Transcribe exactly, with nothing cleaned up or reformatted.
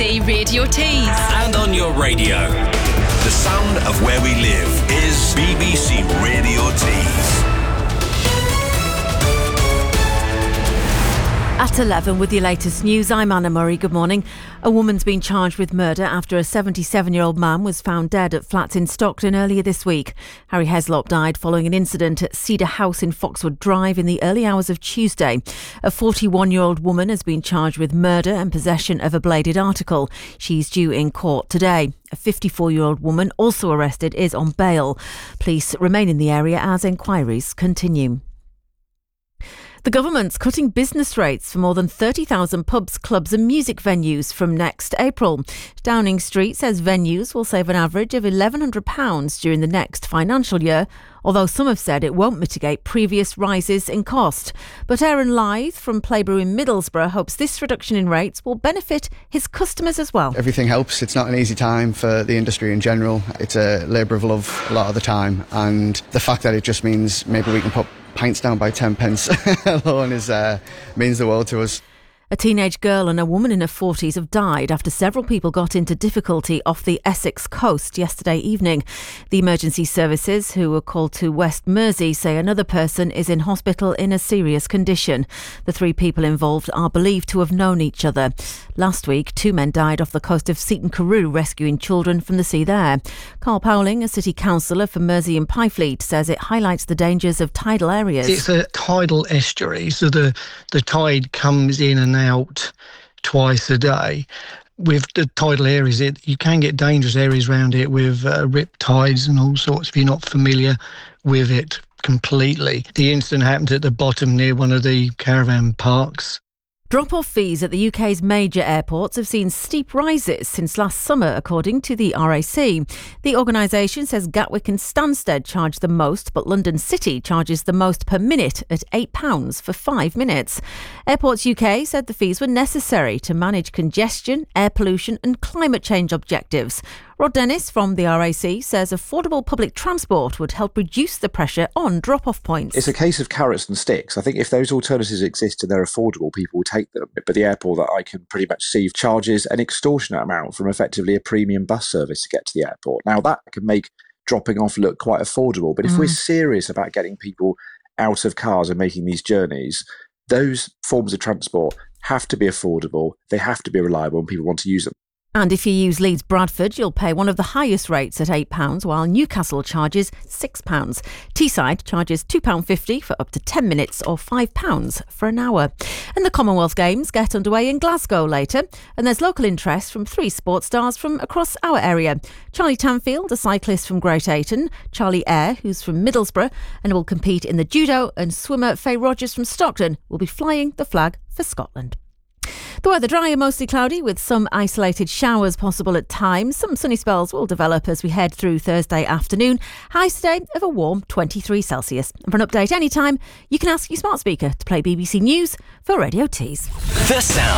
C Radio Tees. And on your radio. The sound of where we live is B B C Radio Tees. At eleven with your latest news, I'm Anna Murray. Good morning. A woman's been charged with murder after a seventy-seven-year-old man was found dead at flats in Stockton earlier this week. Harry Heslop died following an incident at Cedar House in Foxwood Drive in the early hours of Tuesday. A forty-one-year-old woman has been charged with murder and possession of a bladed article. She's due in court today. A fifty-four-year-old woman, also arrested, is on bail. Police remain in the area as inquiries continue. The government's cutting business rates for more than thirty thousand pubs, clubs and music venues from next April. Downing Street says venues will save an average of eleven hundred pounds during the next financial year, although some have said it won't mitigate previous rises in cost. But Aaron Lythe from Playbrew in Middlesbrough hopes this reduction in rates will benefit his customers as well. Everything helps. It's not an easy time for the industry in general. It's a labour of love a lot of the time, and the fact that it just means maybe we can put pints down by ten pence alone is uh, means the world to us. A teenage girl and a woman in her forties have died after several people got into difficulty off the Essex coast yesterday evening. The emergency services, who were called to West Mersey, say another person is in hospital in a serious condition. The three people involved are believed to have known each other. Last week, two men died off the coast of Seaton Carew rescuing children from the sea there. Carl Powling, a city councillor for Mersey and Pyfleet, says it highlights the dangers of tidal areas. It's a tidal estuary, so the, the tide comes in and out twice a day. With the tidal areas, it you can get dangerous areas around it with uh, rip tides and all sorts if you're not familiar with it completely. The incident happened at the bottom near one of the caravan parks. Drop-off fees at the U K's major airports have seen steep rises since last summer, according to the R A C. The organisation says Gatwick and Stansted charge the most, but London City charges the most per minute at eight pounds for five minutes. Airports U K said the fees were necessary to manage congestion, air pollution and climate change objectives. Rod Dennis from the R A C says affordable public transport would help reduce the pressure on drop-off points. It's a case of carrots and sticks. I think if those alternatives exist and they're affordable, people will take them. But the airport that I can pretty much see charges an extortionate amount from effectively a premium bus service to get to the airport. Now, that can make dropping off look quite affordable. But if mm. we're serious about getting people out of cars and making these journeys, those forms of transport have to be affordable, they have to be reliable, and people want to use them. And if you use Leeds Bradford, you'll pay one of the highest rates at eight pounds, while Newcastle charges six pounds. Teesside charges two pounds fifty for up to ten minutes or five pounds for an hour. And the Commonwealth Games get underway in Glasgow later, and there's local interest from three sports stars from across our area. Charlie Tanfield, a cyclist from Great Ayton, Charlie Eyre, who's from Middlesbrough and will compete in the judo, and swimmer Faye Rogers from Stockton will be flying the flag for Scotland. The weather dry and mostly cloudy with some isolated showers possible at times. Some sunny spells will develop as we head through Thursday afternoon. Highs today of a warm twenty-three Celsius. And for an update anytime, you can ask your smart speaker to play B B C News for Radio Tees. The sound.